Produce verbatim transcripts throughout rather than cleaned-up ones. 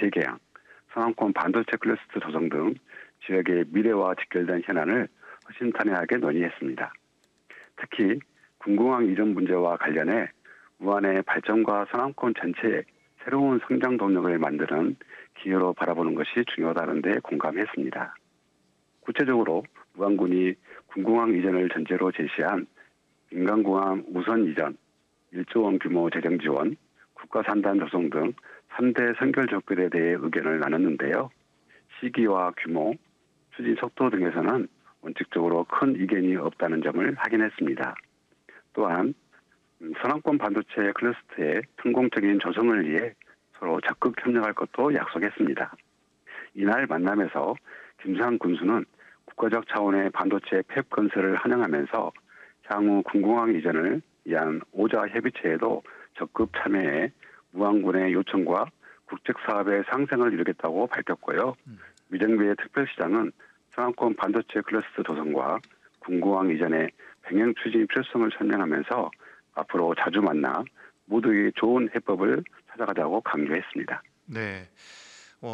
재개양, 서남권 반도체 클러스터 조성 등 지역의 미래와 직결된 현안을 허심탄회하게 논의했습니다. 특히 군공항 이전 문제와 관련해 우한의 발전과 서남권 전체의 새로운 성장 동력을 만드는 기회로 바라보는 것이 중요하다는 데 공감했습니다. 구체적으로 우한군이 군공항 이전을 전제로 제시한 민간공항 우선 이전, 일조 원 규모 재정 지원, 국가산단 조성 등 삼 대 선결 접근에 대해 의견을 나눴는데요. 시기와 규모, 추진 속도 등에서는 원칙적으로 큰 이견이 없다는 점을 확인했습니다. 또한 서남권 반도체 클러스터의 성공적인 조성을 위해 서로 적극 협력할 것도 약속했습니다. 이날 만남에서 김상 군수는 국가적 차원의 반도체 팹 건설을 환영하면서 향후 군공항 이전을 위한 오자 협의체에도 적극 참여해 우한군의 요청과 국책 사업의 상생을 이루겠다고 밝혔고요. 음. 미정부의 특별시장은 서남권 반도체 클러스터 조성과 군공항 이전의 병행 추진 필요성을 설명하면서 앞으로 자주 만나 모두에게 좋은 해법을 찾아가자고 강조했습니다. 네, 어,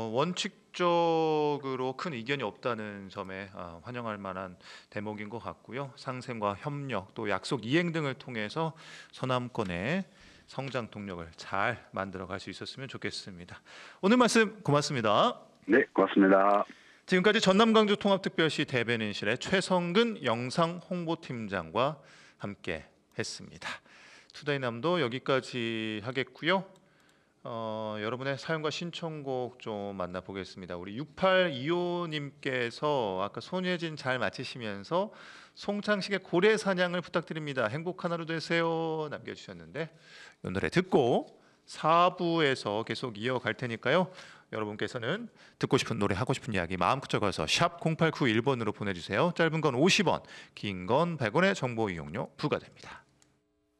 원칙적으로 큰 이견이 없다는 점에 아, 환영할 만한 대목인 것 같고요. 상생과 협력 또 약속 이행 등을 통해서 서남권의 성장 동력을 잘 만들어갈 수 있었으면 좋겠습니다. 오늘 말씀 고맙습니다. 네, 고맙습니다. 지금까지 전남광주 통합특별시 대변인실의 최성근 영상 홍보팀장과 함께 했습니다. 투데이남도 여기까지 하겠고요. 어, 여러분의 사연과 신청곡 좀 만나보겠습니다. 우리 육팔이오님께서 아까 손예진 잘 마치시면서 송창식의 고래 사냥을 부탁드립니다. 행복한 하루 되세요 남겨주셨는데 이 노래 듣고 사 부에서 계속 이어갈 테니까요. 여러분께서는 듣고 싶은 노래, 하고 싶은 이야기 마음껏 적어서 샵 공팔구일 번으로 보내주세요. 짧은 건 오십 원, 긴 건 백 원의 정보 이용료 부과됩니다.